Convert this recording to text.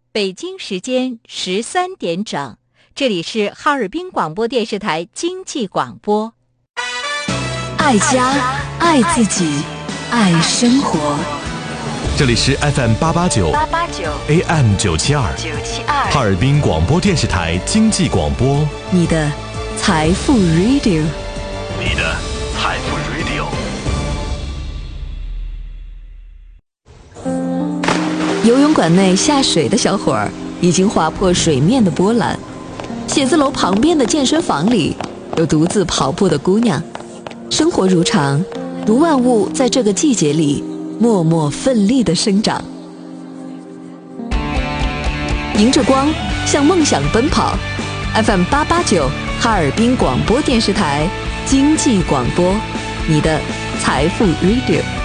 北京时间13点整，这里是哈尔滨广播电视台经济广播。 爱家，爱自己，爱生活。 这里是 FM889 AM972 哈尔滨广播电视台经济广播， 你的财富 Radio， 你的财富 Radio。 游泳馆内下水的小伙儿已经划破水面的波澜，写字楼旁边的健身房里有独自跑步的姑娘。生活如常，读万物在这个季节里默默奋力地生长，迎着光向梦想奔跑。 FM889 哈尔滨广播电视台经济广播，你的财富 Radio。